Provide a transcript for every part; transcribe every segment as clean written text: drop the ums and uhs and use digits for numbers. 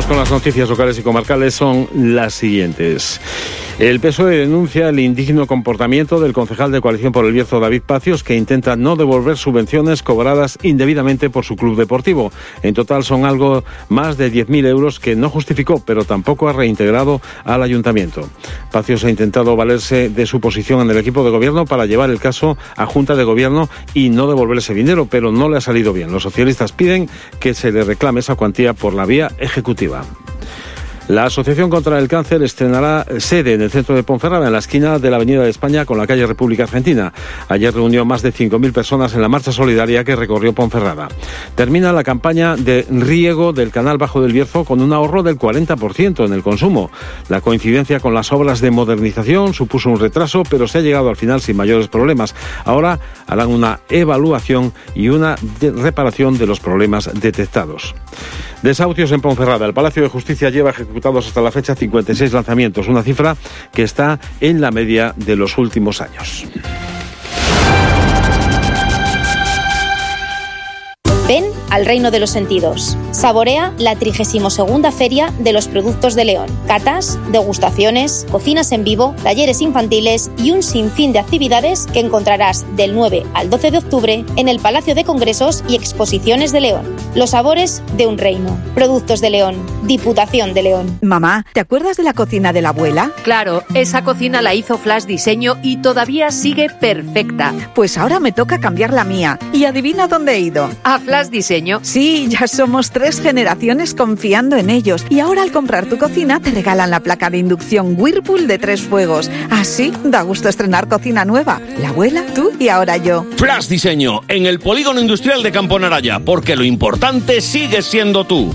Vamos con las noticias locales y comarcales, son las siguientes. El PSOE denuncia el indigno comportamiento del concejal de Coalición por el Bierzo, David Pacios, que intenta no devolver subvenciones cobradas indebidamente por su club deportivo. En total son algo más de 10.000 euros que no justificó, pero tampoco ha reintegrado al ayuntamiento. Pacios ha intentado valerse de su posición en el equipo de gobierno para llevar el caso a Junta de Gobierno y no devolver ese dinero, pero no le ha salido bien. Los socialistas piden que se le reclame esa cuantía por la vía ejecutiva. La Asociación contra el Cáncer estrenará sede en el centro de Ponferrada, en la esquina de la Avenida de España con la calle República Argentina. Ayer reunió más de 5.000 personas en la marcha solidaria que recorrió Ponferrada. Termina la campaña de riego del canal Bajo del Bierzo con un ahorro del 40% en el consumo. La coincidencia con las obras de modernización supuso un retraso, pero se ha llegado al final sin mayores problemas. Ahora harán una evaluación y una reparación de los problemas detectados. Desahucios en Ponferrada. El Palacio de Justicia lleva ejecutados hasta la fecha 56 lanzamientos, una cifra que está en la media de los últimos años. Ven al reino de los sentidos. Saborea la 32ª Feria de los Productos de León. Catas, degustaciones, cocinas en vivo, talleres infantiles y un sinfín de actividades que encontrarás del 9 al 12 de octubre en el Palacio de Congresos y Exposiciones de León. Los sabores de un reino. Productos de León. Diputación de León. Mamá, ¿te acuerdas de la cocina de la abuela? Claro, esa cocina la hizo Flash Diseño y todavía sigue perfecta. Pues ahora me toca cambiar la mía. ¿Y adivina dónde he ido? ¿A Flash Diseño? Sí, ya somos 3 generaciones confiando en ellos. Y ahora al comprar tu cocina te regalan la placa de inducción Whirlpool de 3 fuegos. Así da gusto estrenar cocina nueva. La abuela, tú y ahora yo. Flash Diseño, en el Polígono Industrial de Campo Naraya, porque lo importante sigue siendo tú.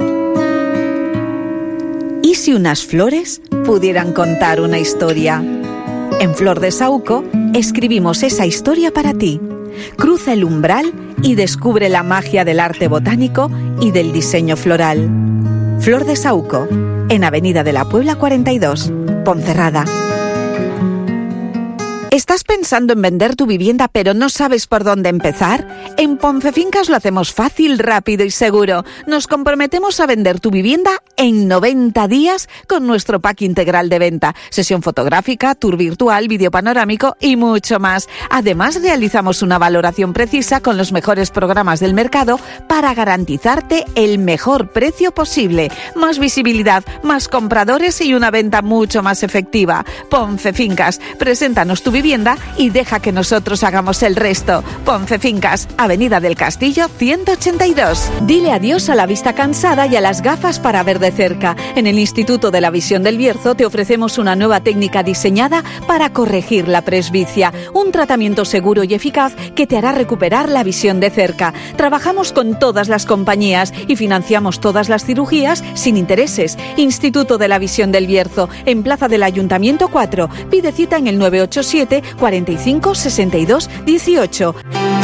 ¿Y si unas flores pudieran contar una historia? En Flor de Saúco escribimos esa historia para ti. Cruza el umbral y descubre la magia del arte botánico y del diseño floral. Flor de Saúco, en Avenida de la Puebla 42, Ponferrada. ¿Estás pensando en vender tu vivienda pero no sabes por dónde empezar? En Poncefincas lo hacemos fácil, rápido y seguro. Nos comprometemos a vender tu vivienda en 90 días con nuestro pack integral de venta. Sesión fotográfica, tour virtual, vídeo panorámico y mucho más. Además, realizamos una valoración precisa con los mejores programas del mercado para garantizarte el mejor precio posible. Más visibilidad, más compradores y una venta mucho más efectiva. Poncefincas, preséntanos tu vivienda y deja que nosotros hagamos el resto. Poncefincas, Avenida del Castillo 182. Dile adiós a la vista cansada y a las gafas para ver de cerca. En el Instituto de la Visión del Bierzo te ofrecemos una nueva técnica diseñada para corregir la presbicia. Un tratamiento seguro y eficaz que te hará recuperar la visión de cerca. Trabajamos con todas las compañías y financiamos todas las cirugías sin intereses. Instituto de la Visión del Bierzo, en Plaza del Ayuntamiento 4. Pide cita en el 987 45 62 18.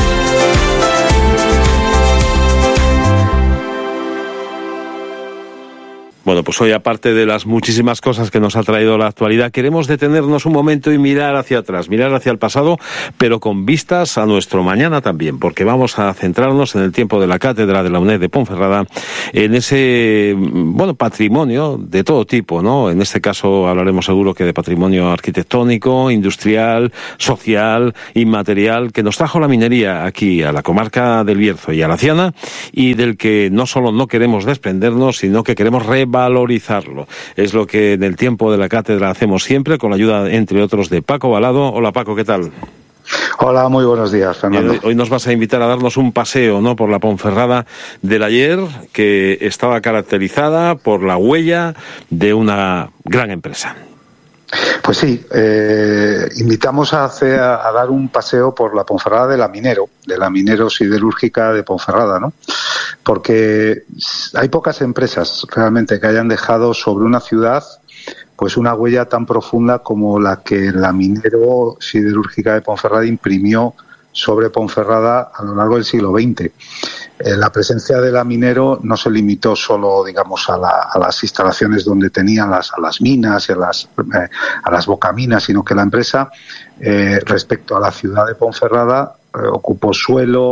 Bueno, pues hoy, aparte de las muchísimas cosas que nos ha traído la actualidad, queremos detenernos un momento y mirar hacia atrás, mirar hacia el pasado, pero con vistas a nuestro mañana también, porque vamos a centrarnos en el tiempo de la Cátedra de la UNED de Ponferrada, en ese, patrimonio de todo tipo, ¿no? En este caso hablaremos seguro que de patrimonio arquitectónico, industrial, social, inmaterial, que nos trajo la minería aquí a la comarca del Bierzo y a la Ciana, y del que no solo no queremos desprendernos, sino que queremos revalorizarlo. Es lo que en el tiempo de la cátedra hacemos siempre, con la ayuda, entre otros, de Paco Balado. Hola, Paco, ¿qué tal? Hola, muy buenos días, Fernando. Hoy nos vas a invitar a darnos un paseo, ¿no?, por la Ponferrada del ayer, que estaba caracterizada por la huella de una gran empresa. Pues sí, invitamos a dar un paseo por la Ponferrada de la Minero Siderúrgica de Ponferrada, ¿no? Porque hay pocas empresas realmente que hayan dejado sobre una ciudad pues una huella tan profunda como la que la Minero Siderúrgica de Ponferrada imprimió sobre Ponferrada a lo largo del siglo XX. La presencia de la Minero no se limitó solo, digamos, a las instalaciones donde tenían a las minas y a las bocaminas, sino que la empresa, respecto a la ciudad de Ponferrada, ocupó suelo,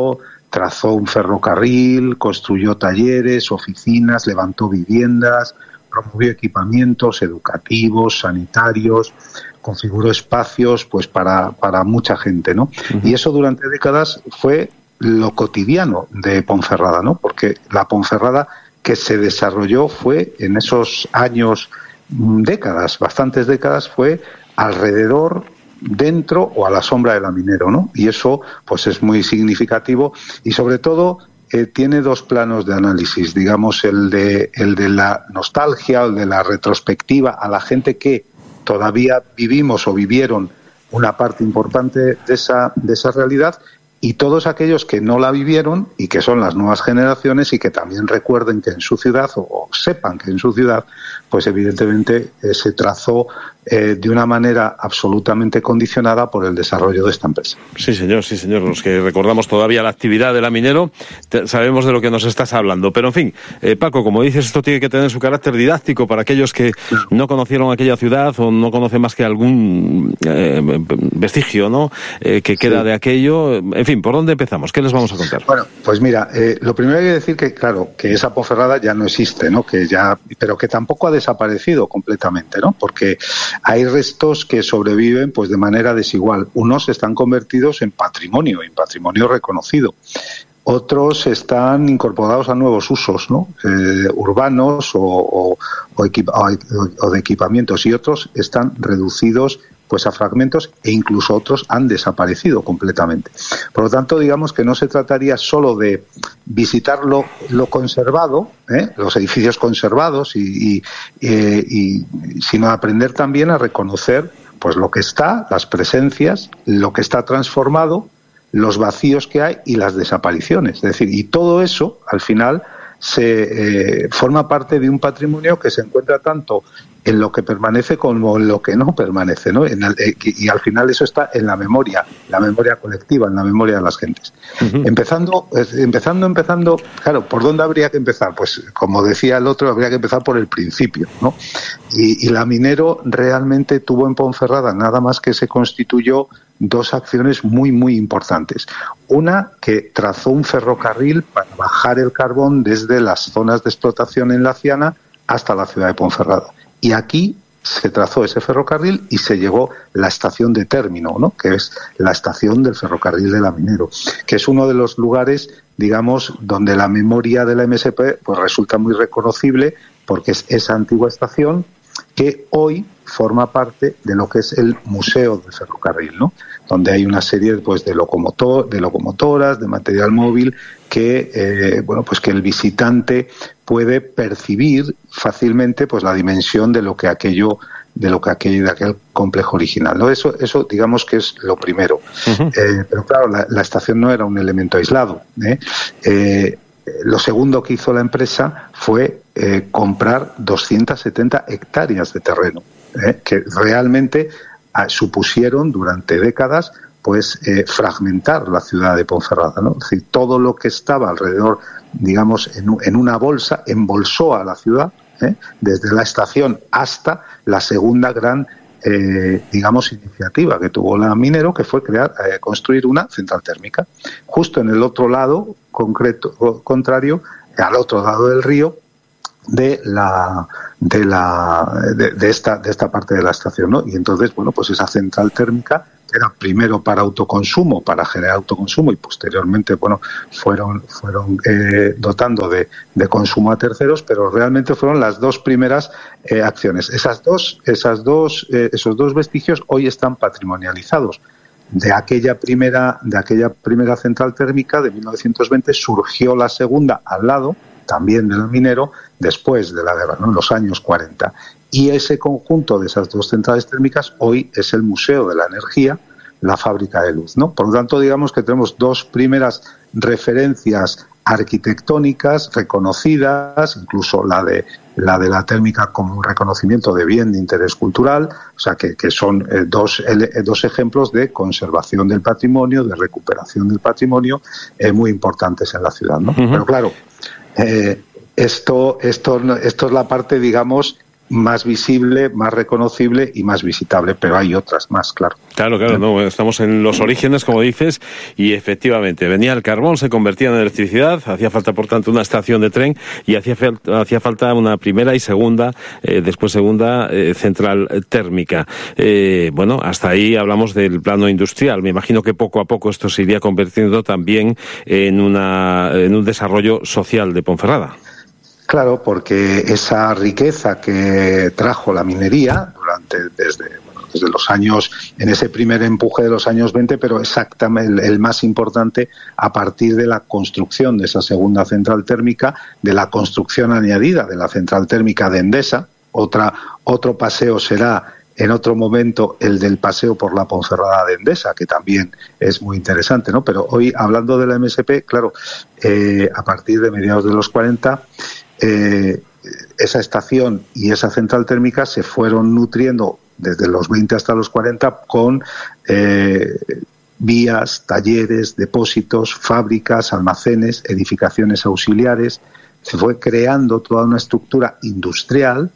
trazó un ferrocarril, construyó talleres, oficinas, levantó viviendas, promovió equipamientos educativos, sanitarios, configuró espacios pues para mucha gente, ¿no? Y eso durante décadas fue lo cotidiano de Ponferrada, ¿no? Porque la Ponferrada que se desarrolló fue en esos años, décadas, bastantes décadas, fue alrededor, dentro o a la sombra de la Minero, ¿no? Y eso pues es muy significativo y sobre todo tiene dos planos de análisis, digamos el de la nostalgia, el de la retrospectiva a la gente que todavía vivimos o vivieron una parte importante de esa realidad, y todos aquellos que no la vivieron y que son las nuevas generaciones y que también recuerden que en su ciudad o sepan que en su ciudad pues evidentemente se trazó de una manera absolutamente condicionada por el desarrollo de esta empresa. Sí, señor. Los que recordamos todavía la actividad de la Minero sabemos de lo que nos estás hablando. Pero, en fin, Paco, como dices, esto tiene que tener su carácter didáctico para aquellos que no conocieron aquella ciudad o no conocen más que algún vestigio, ¿no? Que queda de aquello. En fin, ¿por dónde empezamos? ¿Qué les vamos a contar? Bueno, pues mira, lo primero hay que decir que, claro, que esa Ponferrada ya no existe, ¿no? Pero que tampoco ha desaparecido completamente, ¿no? Porque hay restos que sobreviven pues de manera desigual. Unos están convertidos en patrimonio reconocido. Otros están incorporados a nuevos usos, ¿no? Urbanos o de equipamientos, y otros están reducidos pues a fragmentos, e incluso otros han desaparecido completamente. Por lo tanto, digamos que no se trataría solo de visitar lo conservado, los edificios conservados, sino aprender también a reconocer pues lo que está, las presencias, lo que está transformado, los vacíos que hay y las desapariciones. Es decir, y todo eso, al final, se forma parte de un patrimonio que se encuentra tanto en lo que permanece como en lo que no permanece, ¿no? Y al final eso está en la memoria colectiva, en la memoria de las gentes. Empezando, claro, ¿por dónde habría que empezar? Pues como decía el otro, habría que empezar por el principio, ¿no? Y la Minero realmente tuvo en Ponferrada, nada más que se constituyó, dos acciones muy, muy importantes. Una, que trazó un ferrocarril para bajar el carbón desde las zonas de explotación en la Ciana hasta la ciudad de Ponferrada. Y aquí se trazó ese ferrocarril y se llegó la estación de término, ¿no? Que es la estación del ferrocarril de la Minero, que es uno de los lugares, digamos, donde la memoria de la MSP pues resulta muy reconocible, porque es esa antigua estación que hoy forma parte de lo que es el Museo del Ferrocarril, ¿no? Donde hay una serie pues de locomotoras, de material móvil que pues que el visitante puede percibir fácilmente pues la dimensión de aquel complejo original, ¿no? Eso digamos que es lo primero. Pero claro, la estación no era un elemento aislado, Lo segundo que hizo la empresa fue comprar 270 hectáreas de terreno, que realmente supusieron durante décadas pues fragmentar la ciudad de Ponferrada, ¿no? Es decir, todo lo que estaba alrededor, digamos, en una bolsa, embolsó a la ciudad, desde la estación hasta la segunda gran iniciativa que tuvo la Minero, que fue construir una central térmica. Justo en el otro lado, contrario, al otro lado del río, de esta parte de la estación, ¿no? Y entonces, bueno, pues esa central térmica era primero para autoconsumo, para generar autoconsumo, y posteriormente, bueno, fueron dotando de consumo a terceros, pero realmente fueron las dos primeras acciones. Esos dos vestigios hoy están patrimonializados. De aquella primera central térmica de 1920 surgió la segunda al lado, también de la Minero, después de la guerra, ¿no? En los años 40. Y ese conjunto de esas dos centrales térmicas hoy es el Museo de la Energía, la fábrica de luz, ¿no? Por lo tanto, digamos que tenemos dos primeras referencias arquitectónicas reconocidas, incluso la de la térmica como un reconocimiento de bien de interés cultural, o sea que son dos ejemplos de conservación del patrimonio, de recuperación del patrimonio, muy importantes en la ciudad, ¿no? Pero claro, esto es la parte, digamos, más visible, más reconocible y más visitable, pero hay otras más, claro. Claro, no, estamos en los orígenes, como dices, y efectivamente, venía el carbón, se convertía en electricidad, hacía falta, por tanto, una estación de tren y hacía falta una primera y segunda, después segunda, central térmica. Bueno, hasta ahí hablamos del plano industrial. Me imagino que poco a poco esto se iría convirtiendo también en un desarrollo social de Ponferrada. Claro, porque esa riqueza que trajo la minería desde los años, en ese primer empuje de los años 20, pero exactamente el más importante a partir de la construcción de esa segunda central térmica, de la construcción añadida de la central térmica de Endesa. Otro paseo será en otro momento el del paseo por la Ponferrada de Endesa, que también es muy interesante, ¿no? Pero hoy, hablando de la MSP, claro, a partir de mediados de los 40, esa estación y esa central térmica se fueron nutriendo desde los 20 hasta los 40 con vías, talleres, depósitos, fábricas, almacenes, edificaciones auxiliares. Se fue creando toda una estructura industrial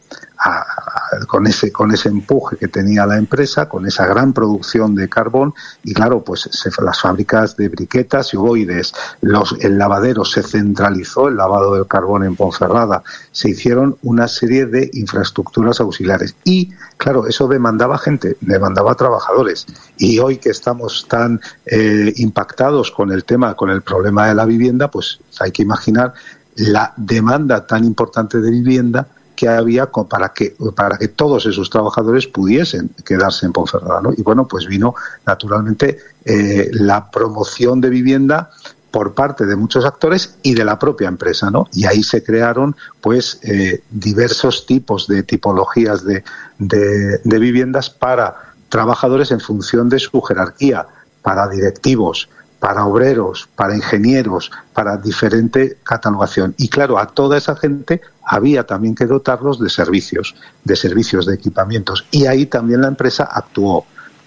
con ese empuje que tenía la empresa, con esa gran producción de carbón, y claro, pues las fábricas de briquetas y ovoides, el lavadero se centralizó, el lavado del carbón en Ponferrada, se hicieron una serie de infraestructuras auxiliares y claro, eso demandaba gente, demandaba trabajadores, y hoy que estamos tan impactados con el problema de la vivienda, pues hay que imaginar la demanda tan importante de vivienda que había para que todos esos trabajadores pudiesen quedarse en Ponferrada, ¿no? Y bueno, pues vino naturalmente la promoción de vivienda por parte de muchos actores y de la propia empresa, ¿no? Y ahí se crearon pues diversos tipos de tipologías de viviendas para trabajadores en función de su jerarquía, para directivos, para obreros, para ingenieros, para diferente catalogación. Y claro, a toda esa gente había también que dotarlos de servicios, de equipamientos. Y ahí también la empresa actuó.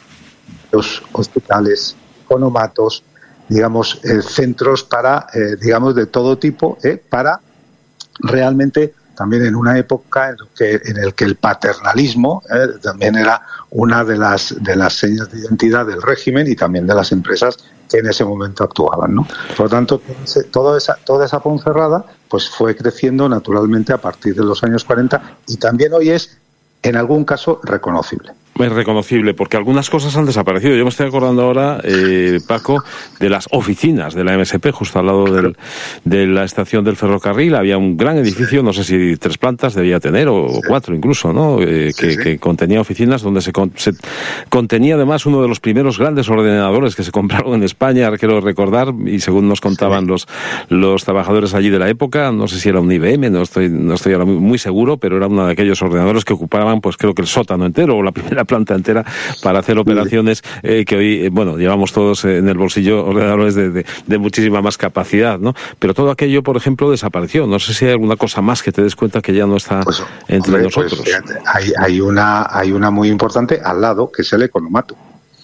Los hospitales, economatos, digamos, centros para, de todo tipo, para realmente, también en una época en el que el paternalismo también era una de las señas de identidad del régimen y también de las empresas que en ese momento actuaban, ¿no? Por lo tanto, toda esa Ponferrada pues fue creciendo naturalmente a partir de los años 40 y también hoy es, en algún caso, reconocible. Es reconocible, porque algunas cosas han desaparecido. Yo me estoy acordando ahora, Paco, de las oficinas de la MSP, justo al lado de la estación del ferrocarril. Había un gran edificio, no sé si 3 plantas debía tener, o 4 incluso, ¿no? Que contenía oficinas donde se contenía además uno de los primeros grandes ordenadores que se compraron en España, quiero recordar, y según nos contaban los trabajadores allí de la época, no sé si era un IBM, no estoy ahora muy seguro, pero era uno de aquellos ordenadores que ocupaban, pues creo que el sótano entero, o la primera planta entera, para hacer operaciones que hoy, llevamos todos en el bolsillo ordenadores de muchísima más capacidad, ¿no? Pero todo aquello, por ejemplo, desapareció. No sé si hay alguna cosa más que te des cuenta que ya no está entre nosotros. Pues, fíjate, hay una muy importante al lado, que es el economato.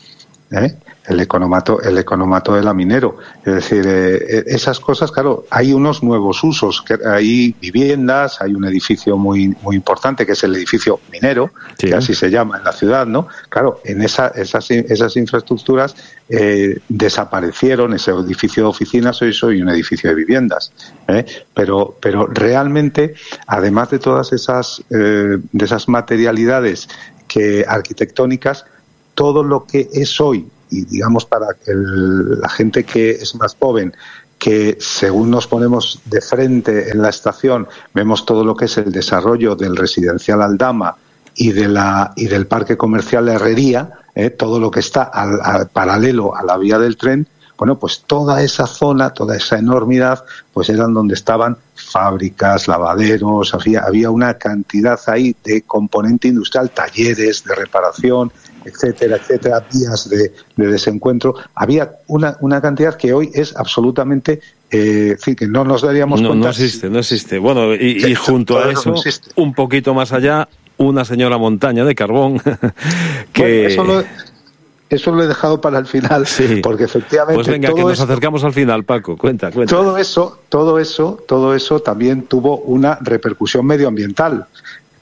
El economato de la Minero. Es decir, esas cosas, claro, hay unos nuevos usos, hay viviendas, hay un edificio muy importante que es el edificio minero, que así se llama en la ciudad, ¿no? Claro, en esas infraestructuras desaparecieron, ese edificio de oficinas, hoy soy un edificio de viviendas, pero realmente, además de todas esas materialidades arquitectónicas, todo lo que es hoy, y digamos para que la gente que es más joven, que según nos ponemos de frente en la estación, vemos todo lo que es el desarrollo del residencial Aldama y del parque comercial de Herrería, todo lo que está al paralelo a la vía del tren, bueno, pues toda esa zona, toda esa enormidad, pues eran donde estaban fábricas, lavaderos, había una cantidad ahí de componente industrial, talleres de reparación, etcétera, vías de desencuentro. Había una cantidad que hoy es absolutamente, que no nos daríamos cuenta. No existe. Bueno, y junto a eso, un poquito más allá, una señora montaña de carbón que... Bueno, eso lo he dejado para el final, porque efectivamente... Pues venga, que nos acercamos al final, Paco, cuenta. Todo eso también tuvo una repercusión medioambiental,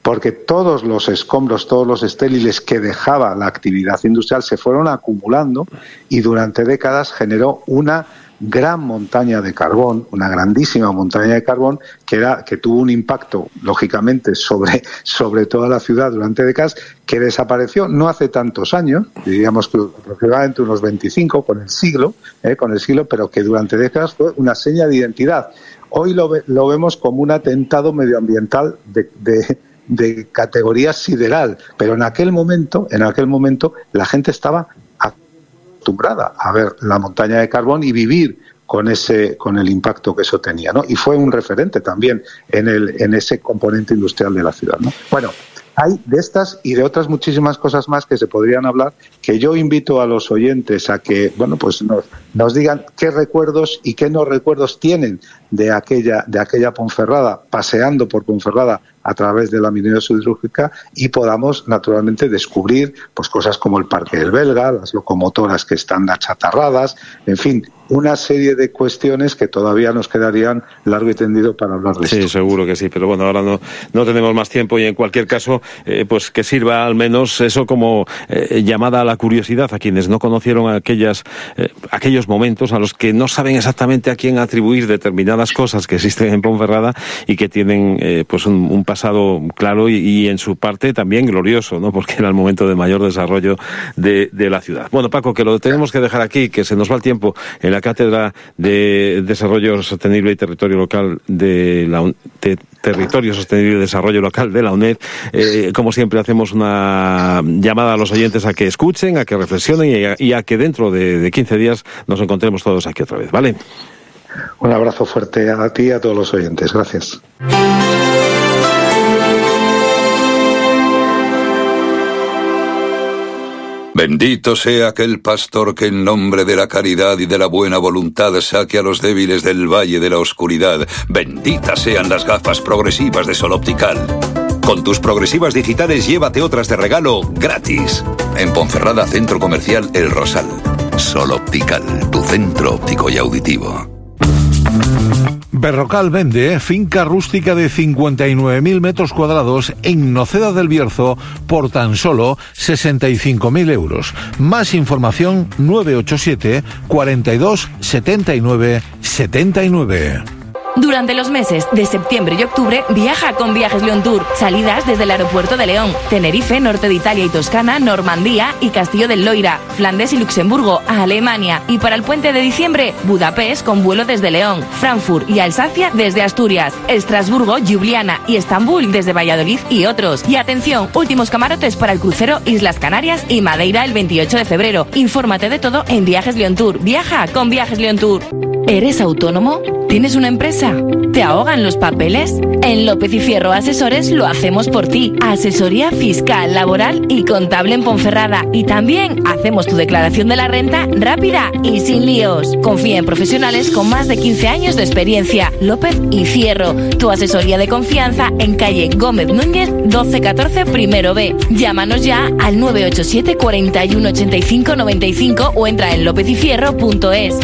porque todos los escombros, todos los estériles que dejaba la actividad industrial se fueron acumulando y durante décadas generó una gran montaña de carbón, una grandísima montaña de carbón que tuvo un impacto, lógicamente, sobre toda la ciudad durante décadas, que desapareció no hace tantos años, diríamos que aproximadamente unos 25 con el siglo, pero que durante décadas fue una seña de identidad. Hoy lo vemos como un atentado medioambiental de categoría sideral, pero en aquel momento la gente estaba acostumbrada a ver la montaña de carbón y vivir con el impacto que eso tenía, ¿no? Y fue un referente también en ese componente industrial de la ciudad, ¿no? Bueno, hay de estas y de otras muchísimas cosas más que se podrían hablar, que yo invito a los oyentes a que, bueno, pues nos digan qué recuerdos y qué no recuerdos tienen de aquella Ponferrada, paseando por Ponferrada a través de la minería siderúrgica, y podamos naturalmente descubrir pues cosas como el Parque del Belga, las locomotoras que están achatarradas, en fin, una serie de cuestiones que todavía nos quedarían largo y tendido para hablar de esto. Sí, seguro que sí, pero bueno, ahora no tenemos más tiempo y en cualquier caso, pues que sirva al menos eso como llamada a la curiosidad a quienes no conocieron aquellos momentos, a los que no saben exactamente a quién atribuir determinadas cosas que existen en Ponferrada y que tienen pues un pasado claro y en su parte también glorioso, ¿no? Porque era el momento de mayor desarrollo de la ciudad. Bueno, Paco, que lo tenemos que dejar aquí, que se nos va el tiempo en la Cátedra de Desarrollo Sostenible y Territorio Local de Territorio Sostenible y Desarrollo Local de la UNED. Como siempre, hacemos una llamada a los oyentes a que escuchen, a que reflexionen y a que dentro de 15 días nos encontremos todos aquí otra vez, ¿vale? Un abrazo fuerte a ti y a todos los oyentes. Gracias. Bendito sea aquel pastor que en nombre de la caridad y de la buena voluntad saque a los débiles del valle de la oscuridad. Benditas sean las gafas progresivas de Sol Optical. Con tus progresivas digitales llévate otras de regalo gratis. En Ponferrada, Centro Comercial El Rosal. Sol Optical, tu centro óptico y auditivo. Berrocal vende finca rústica de 59.000 metros cuadrados en Noceda del Bierzo por tan solo 65.000 euros. Más información 987 42 79 79. Durante los meses de septiembre y octubre, viaja con Viajes León Tour. Salidas desde el aeropuerto de León, Tenerife, norte de Italia y Toscana, Normandía y Castillo del Loira, Flandes y Luxemburgo, a Alemania. Y para el puente de diciembre, Budapest con vuelo desde León, Frankfurt y Alsacia desde Asturias, Estrasburgo, Ljubljana y Estambul desde Valladolid y otros. Y atención, últimos camarotes para el crucero Islas Canarias y Madeira el 28 de febrero. Infórmate de todo en Viajes León Tour. Viaja con Viajes León Tour. ¿Eres autónomo? ¿Tienes una empresa? ¿Te ahogan los papeles? En López y Fierro Asesores lo hacemos por ti. Asesoría fiscal, laboral y contable en Ponferrada. Y también hacemos tu declaración de la renta rápida y sin líos. Confía en profesionales con más de 15 años de experiencia. López y Fierro, tu asesoría de confianza en calle Gómez Núñez 1214 primero B. Llámanos ya al 987 41 85 95 o entra en lopezyfierro.es.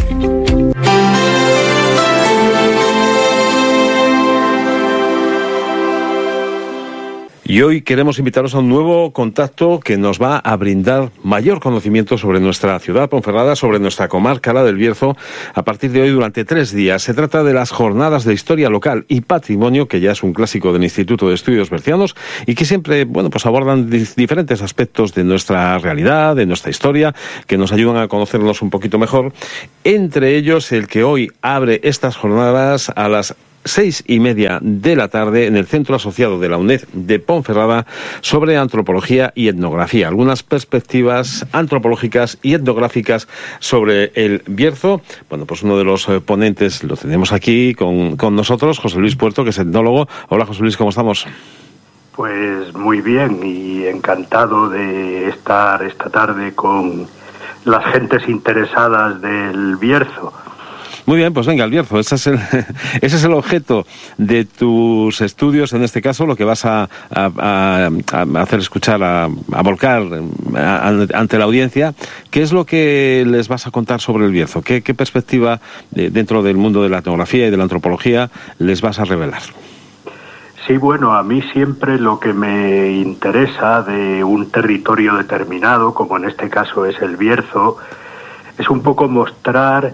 Y hoy queremos invitaros a un nuevo contacto que nos va a brindar mayor conocimiento sobre nuestra ciudad Ponferrada, sobre nuestra comarca, la del Bierzo, a partir de hoy durante 3 días. Se trata de las Jornadas de Historia Local y Patrimonio, que ya es un clásico del Instituto de Estudios Bercianos y que siempre, pues abordan diferentes aspectos de nuestra realidad, de nuestra historia, que nos ayudan a conocernos un poquito mejor. Entre ellos, el que hoy abre estas jornadas a las 6:30 de la tarde en el Centro Asociado de la UNED de Ponferrada sobre antropología y etnografía. Algunas perspectivas antropológicas y etnográficas sobre el Bierzo. Bueno, pues uno de los ponentes lo tenemos aquí con nosotros, José Luis Puerto, que es etnólogo. Hola, José Luis, ¿cómo estamos? Pues muy bien y encantado de estar esta tarde con las gentes interesadas del Bierzo. Muy bien, pues venga, el Bierzo, ese es el objeto de tus estudios, en este caso, lo que vas a hacer escuchar, a volcar ante la audiencia. ¿Qué es lo que les vas a contar sobre el Bierzo? ¿Qué perspectiva dentro del mundo de la etnografía y de la antropología les vas a revelar? Sí, bueno, a mí siempre lo que me interesa de un territorio determinado, como en este caso es el Bierzo, es un poco mostrar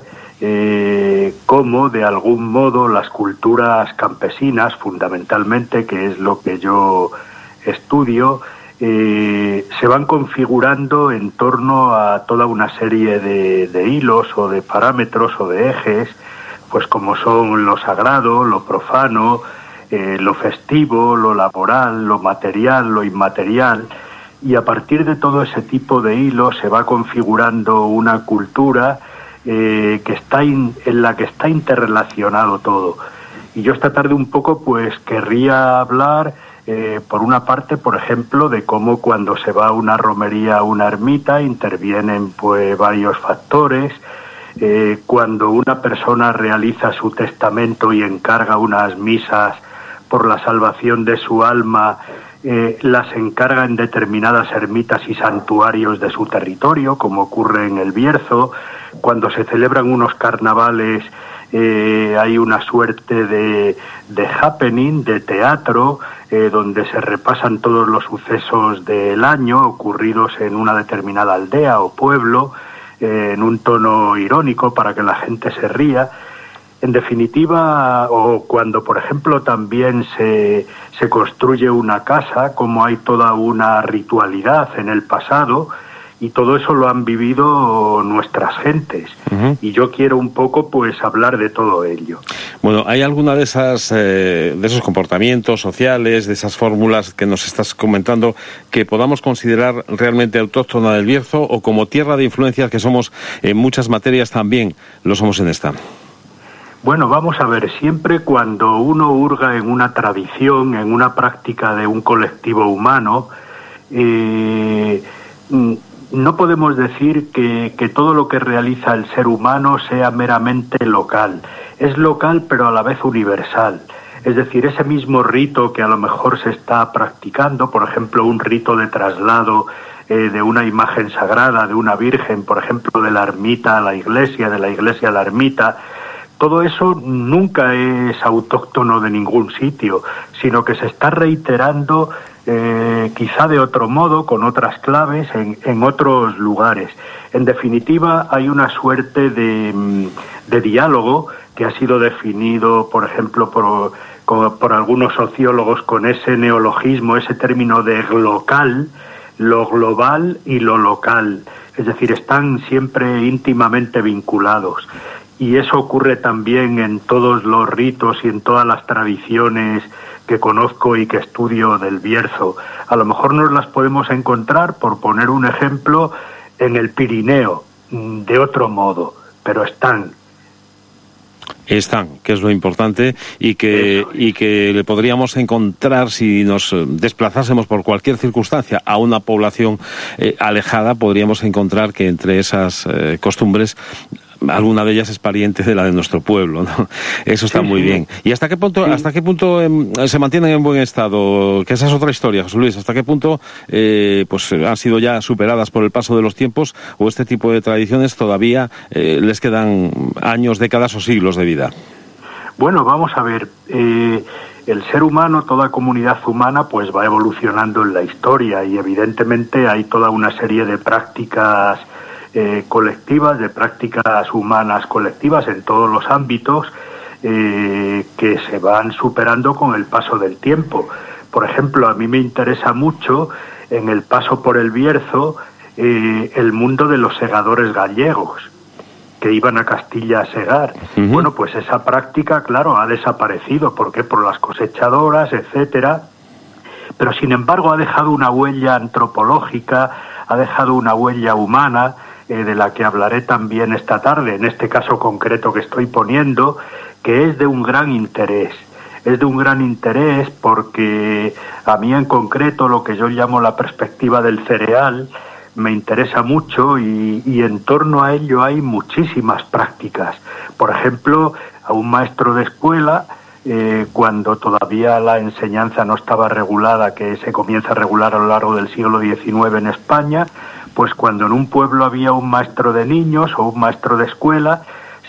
cómo, de algún modo, las culturas campesinas, fundamentalmente, que es lo que yo estudio, se van configurando en torno a toda una serie de hilos o de parámetros o de ejes, pues como son lo sagrado, lo profano, lo festivo, lo laboral, lo material, lo inmaterial, y a partir de todo ese tipo de hilos se va configurando una cultura en la que está interrelacionado todo. Y yo esta tarde un poco pues querría hablar por una parte, por ejemplo, de cómo cuando se va a una romería, a una ermita, intervienen pues varios factores. Cuando una persona realiza su testamento y encarga unas misas por la salvación de su alma, las encarga en determinadas ermitas y santuarios de su territorio, como ocurre en el Bierzo. Cuando se celebran unos carnavales, hay una suerte de happening, de teatro, donde se repasan todos los sucesos del año ocurridos en una determinada aldea o pueblo, en un tono irónico para que la gente se ría. En definitiva, o cuando, por ejemplo, también se construye una casa, como hay toda una ritualidad en el pasado, y todo eso lo han vivido nuestras gentes. Uh-huh. Y yo quiero un poco, pues, hablar de todo ello. Bueno, ¿hay alguna de esos comportamientos sociales, de esas fórmulas que nos estás comentando, que podamos considerar realmente autóctona del Bierzo, o como tierra de influencias que somos en muchas materias también lo somos en esta? Bueno, vamos a ver, siempre cuando uno hurga en una tradición, en una práctica de un colectivo humano, no podemos decir que todo lo que realiza el ser humano sea meramente local. Es local, pero a la vez universal. Es decir, ese mismo rito que a lo mejor se está practicando, por ejemplo, un rito de traslado de una imagen sagrada, de una virgen, por ejemplo, de la ermita a la iglesia, de la iglesia a la ermita, todo eso nunca es autóctono de ningún sitio, sino que se está reiterando quizá de otro modo, con otras claves, en otros lugares. En definitiva, hay una suerte de diálogo que ha sido definido, por ejemplo, por algunos sociólogos con ese neologismo, ese término de glocal, lo global y lo local. Es decir, están siempre íntimamente vinculados. Y eso ocurre también en todos los ritos y en todas las tradiciones que conozco y que estudio del Bierzo. A lo mejor nos las podemos encontrar, por poner un ejemplo, en el Pirineo, de otro modo, pero están, que es lo importante, y que le podríamos encontrar si nos desplazásemos por cualquier circunstancia a una población alejada. Podríamos encontrar que entre esas costumbres alguna de ellas es pariente de la de nuestro pueblo, ¿no? Eso está muy bien. ¿Y hasta qué punto se mantienen en buen estado? Que esa es otra historia, José Luis. ¿Hasta qué punto pues han sido ya superadas por el paso de los tiempos, o este tipo de tradiciones todavía les quedan años, décadas o siglos de vida? Bueno, vamos a ver. El ser humano, toda comunidad humana, pues va evolucionando en la historia, y evidentemente hay toda una serie de prácticas colectivas, de prácticas humanas colectivas en todos los ámbitos, que se van superando con el paso del tiempo. Por ejemplo, a mí me interesa mucho, en el paso por el Bierzo, el mundo de los segadores gallegos, que iban a Castilla a segar. Uh-huh. Bueno, pues esa práctica, claro, ha desaparecido. ¿Por qué? Por las cosechadoras, etcétera. Pero, sin embargo, ha dejado una huella antropológica, ha dejado una huella humana, de la que hablaré también esta tarde, en este caso concreto que estoy poniendo, que es de un gran interés. Es de un gran interés porque a mí en concreto lo que yo llamo la perspectiva del cereal me interesa mucho, y en torno a ello hay muchísimas prácticas. Por ejemplo, a un maestro de escuela, cuando todavía la enseñanza no estaba regulada, que se comienza a regular a lo largo del siglo XIX en España, pues cuando en un pueblo había un maestro de niños o un maestro de escuela,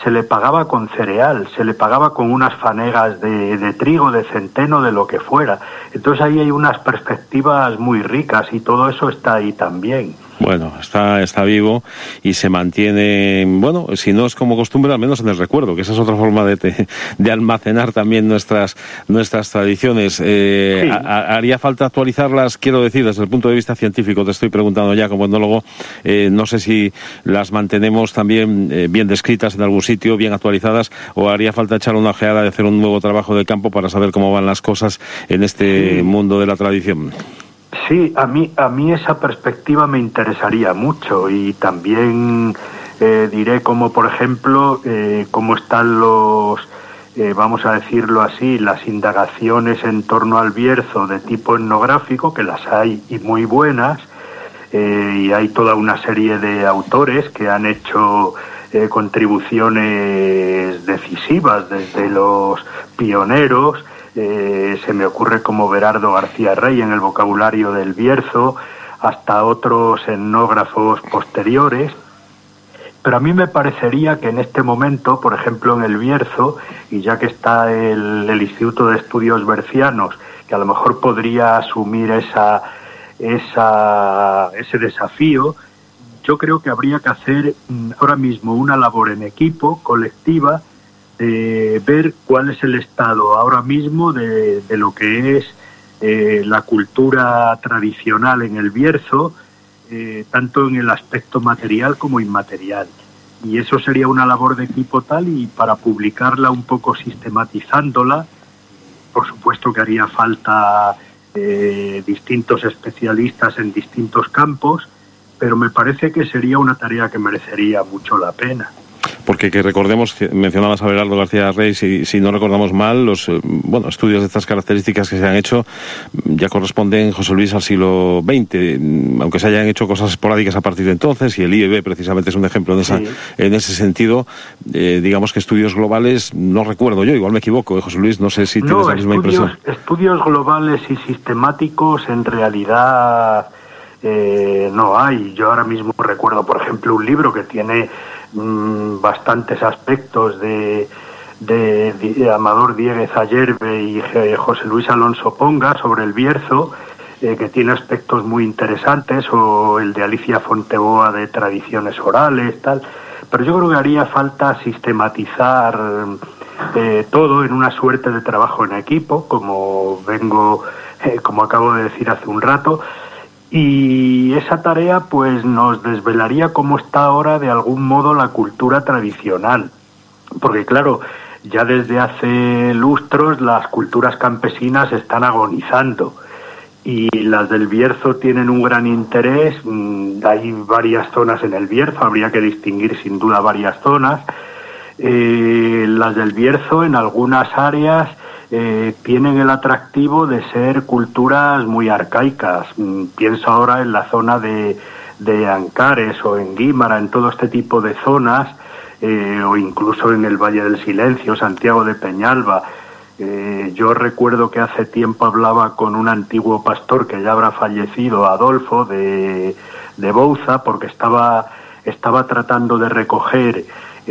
se le pagaba con cereal, se le pagaba con unas fanegas de trigo, de centeno, de lo que fuera. Entonces ahí hay unas perspectivas muy ricas y todo eso está ahí también. Bueno, está vivo y se mantiene, bueno, si no es como costumbre, al menos en el recuerdo, que esa es otra forma de almacenar también nuestras tradiciones. Sí. Haría falta actualizarlas, quiero decir, desde el punto de vista científico, te estoy preguntando ya como etnólogo, no sé si las mantenemos también bien descritas en algún sitio, bien actualizadas, o haría falta echar una ojeada y hacer un nuevo trabajo de campo para saber cómo van las cosas en este mundo de la tradición. Sí, a mí esa perspectiva me interesaría mucho y también diré como, por ejemplo, cómo están vamos a decirlo así, las indagaciones en torno al Bierzo de tipo etnográfico, que las hay y muy buenas, y hay toda una serie de autores que han hecho contribuciones decisivas, desde los pioneros. Se me ocurre como Berardo García Rey en el vocabulario del Bierzo, hasta otros etnógrafos posteriores. Pero a mí me parecería que en este momento, por ejemplo en el Bierzo, y ya que está el Instituto de Estudios Bercianos, que a lo mejor podría asumir ese desafío, yo creo que habría que hacer ahora mismo una labor en equipo, colectiva, ver cuál es el estado ahora mismo de lo que es la cultura tradicional en el Bierzo, tanto en el aspecto material como inmaterial. Y eso sería una labor de equipo tal, y para publicarla un poco sistematizándola, por supuesto que haría falta distintos especialistas en distintos campos, pero me parece que sería una tarea que merecería mucho la pena. Porque que recordemos, mencionabas a Berardo García Rey, si no recordamos mal, los estudios de estas características que se han hecho ya corresponden, José Luis, al siglo XX, aunque se hayan hecho cosas esporádicas a partir de entonces, y el IEB precisamente es un ejemplo en ese sentido. Digamos que estudios globales, no recuerdo yo, igual me equivoco, José Luis, no sé si tienes la misma impresión. Estudios globales y sistemáticos en realidad no hay. Yo ahora mismo recuerdo, por ejemplo, un libro que tiene bastantes aspectos de Amador Dieguez Ayerbe y José Luis Alonso Ponga sobre el Bierzo, que tiene aspectos muy interesantes, o el de Alicia Fonteboa de tradiciones orales, tal. Pero yo creo que haría falta sistematizar todo en una suerte de trabajo en equipo, como acabo de decir hace un rato. Y esa tarea pues nos desvelaría cómo está ahora de algún modo la cultura tradicional, porque claro, ya desde hace lustros las culturas campesinas están agonizando y las del Bierzo tienen un gran interés. Hay varias zonas en el Bierzo, habría que distinguir sin duda varias zonas. Las del Bierzo en algunas áreas tienen el atractivo de ser culturas muy arcaicas. Pienso ahora en la zona de Ancares o en Guímara, en todo este tipo de zonas, o incluso en el Valle del Silencio, Santiago de Peñalba. Yo recuerdo que hace tiempo hablaba con un antiguo pastor que ya habrá fallecido, Adolfo, de Bouza, porque estaba tratando de recoger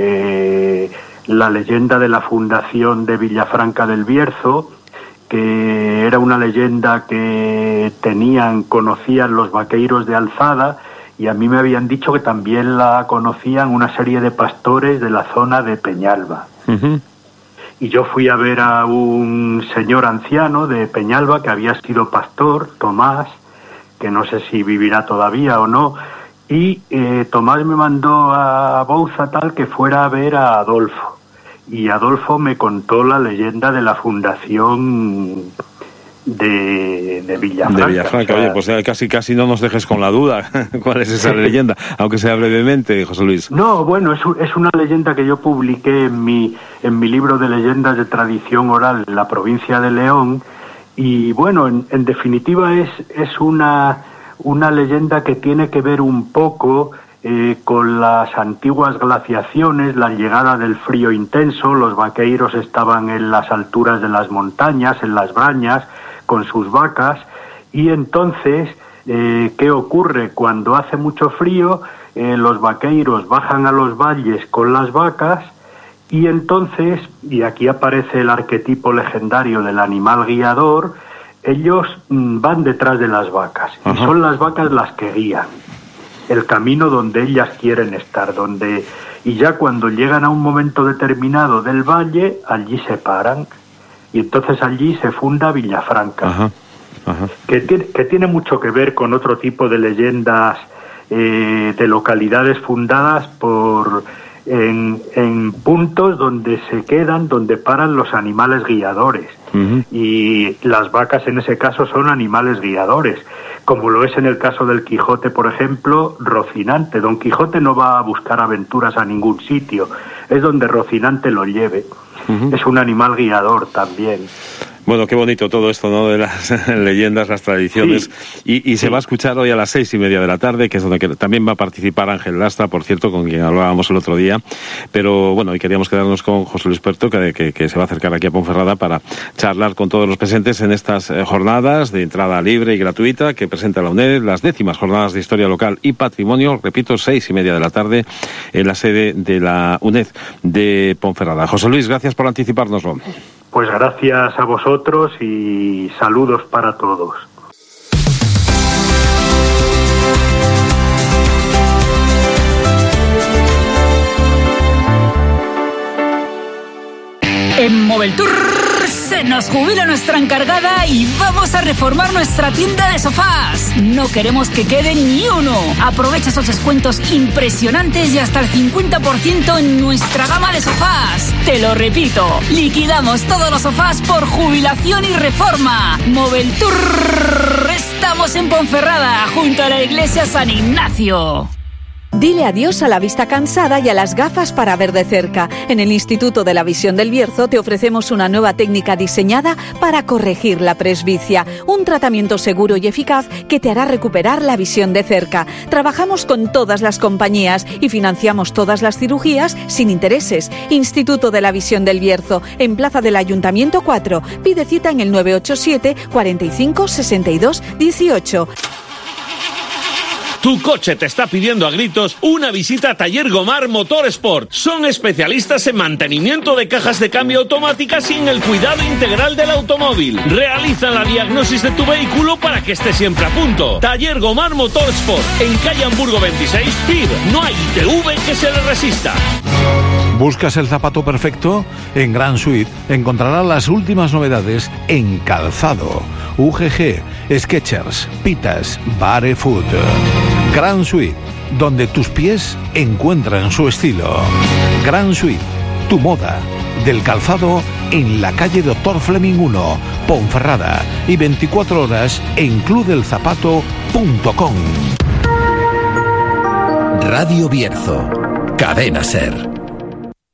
la leyenda de la fundación de Villafranca del Bierzo, que era una leyenda que conocían los vaqueiros de Alzada, y a mí me habían dicho que también la conocían una serie de pastores de la zona de Peñalba. Uh-huh. Y yo fui a ver a un señor anciano de Peñalba que había sido pastor, Tomás, que no sé si vivirá todavía o no, y Tomás me mandó a Bouza tal que fuera a ver a Adolfo. Y Adolfo me contó la leyenda de la fundación de Villafranca. De Villafranca, o sea, oye, pues casi no nos dejes con la duda. ¿Cuál es esa leyenda? Aunque sea brevemente, José Luis. No, bueno, es una leyenda que yo publiqué en mi libro de leyendas de tradición oral en la provincia de León. Y bueno, en definitiva es una leyenda que tiene que ver un poco con las antiguas glaciaciones, la llegada del frío intenso. Los vaqueiros estaban en las alturas de las montañas, en las brañas, con sus vacas, y entonces, ¿qué ocurre? Cuando hace mucho frío, los vaqueiros bajan a los valles con las vacas Y entonces, y aquí aparece el arquetipo legendario del animal guiador, ellos van detrás de las vacas. Y son las vacas las que guían el camino donde ellas quieren estar, y ya cuando llegan a un momento determinado del valle, allí se paran, y entonces allí se funda Villafranca, que tiene mucho que ver con otro tipo de leyendas de localidades fundadas en puntos donde se quedan, donde paran los animales guiadores. Y las vacas en ese caso son animales guiadores, como lo es en el caso del Quijote, por ejemplo, Rocinante. Don Quijote no va a buscar aventuras a ningún sitio, es donde Rocinante lo lleve. Es un animal guiador también. Bueno, qué bonito todo esto, ¿no? De las leyendas, las tradiciones. Sí. Y se va a escuchar hoy a las 6:30 de la tarde, que es donde también va a participar Ángel Lastra, por cierto, con quien hablábamos el otro día. Pero bueno, y queríamos quedarnos con José Luis Puerto, que se va a acercar aquí a Ponferrada para charlar con todos los presentes en estas jornadas de entrada libre y gratuita que presenta la UNED, las 10º jornadas de Historia Local y Patrimonio, repito, 6:30 de la tarde en la sede de la UNED de Ponferrada. José Luis, gracias por anticipárnoslo. Pues gracias a vosotros y saludos para todos. En Moveltour se nos jubila nuestra encargada y vamos a reformar nuestra tienda de sofás. No queremos que quede ni uno. Aprovecha esos descuentos impresionantes y hasta el 50% en nuestra gama de sofás. Te lo repito, liquidamos todos los sofás por jubilación y reforma. Moveltour, estamos en Ponferrada, junto a la iglesia San Ignacio. Dile adiós a la vista cansada y a las gafas para ver de cerca. En el Instituto de la Visión del Bierzo te ofrecemos una nueva técnica diseñada para corregir la presbicia. Un tratamiento seguro y eficaz que te hará recuperar la visión de cerca. Trabajamos con todas las compañías y financiamos todas las cirugías sin intereses. Instituto de la Visión del Bierzo, en Plaza del Ayuntamiento 4. Pide cita en el 987 45 62 18. Tu coche te está pidiendo a gritos una visita a Taller Gomar Motorsport. Son especialistas en mantenimiento de cajas de cambio automáticas y en el cuidado integral del automóvil. Realizan la diagnosis de tu vehículo para que esté siempre a punto. Taller Gomar Motorsport, en calle Hamburgo 26, PIB. No hay ITV que se le resista. ¿Buscas el zapato perfecto? En Gran Suite encontrarás las últimas novedades en calzado. UGG, Skechers, Pitas, Barefoot. Gran Suite, donde tus pies encuentran su estilo. Gran Suite, tu moda del calzado en la calle Doctor Fleming 1, Ponferrada, y 24 horas en clubdelzapato.com. Radio Bierzo, Cadena SER.